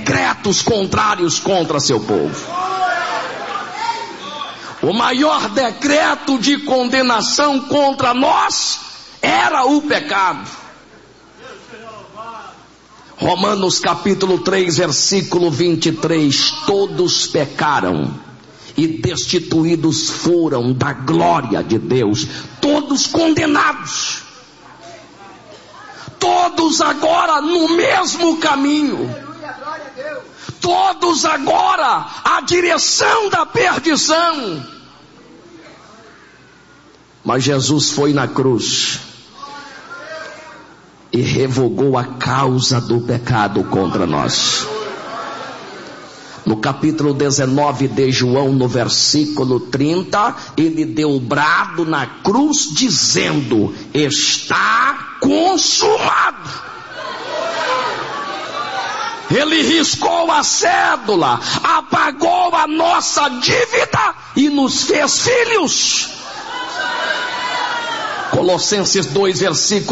decretos contrários contra seu povo. O maior decreto de condenação contra nós era o pecado. Romanos capítulo 3, versículo 23. Todos pecaram e destituídos foram da glória de Deus. Todos condenados. Todos agora no mesmo caminho. Todos agora à direção da perdição. Mas Jesus foi na cruz e revogou a causa do pecado contra nós. No capítulo 19 de João, no versículo 30, ele deu brado na cruz dizendo: está consumado. Ele riscou a cédula, apagou a nossa dívida e nos fez filhos. Colossenses 2, versículo